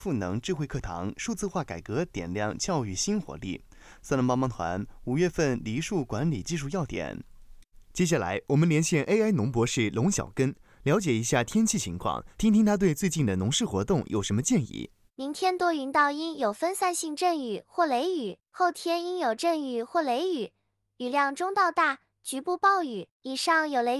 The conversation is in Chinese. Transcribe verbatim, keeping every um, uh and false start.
赋能智慧课堂数字化改革点亮教育新活力。算能帮帮团五月份梨树管理技术要点。接下来我们连线 A I 农博士龙小根，了解一下天气情况，听听他对最近的农事活动有什么建议。 明天多云到阴，有分散性阵雨或雷雨；后天阴有阵雨或雷雨，雨量中到大，局部暴雨。以上有雷